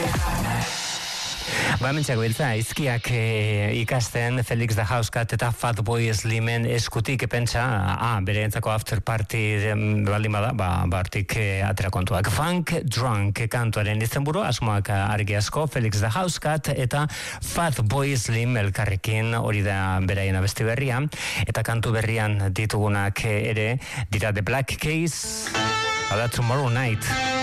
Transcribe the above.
Hementxeako biltza, izkiak ikasten Felix the Housecat eta Fatboy Slimen eskutik pentsa, bere entzako after party baldin bada, bartik atera kontuak. Funk Drunk kantuaren izenburu, asmoak argi asko, Felix the Housecat eta Fatboy Slim elkarrekin, hori da beraien abesti berria, eta kantu berrian ditugunak ere, dira The Black Keys, Tomorrow Night.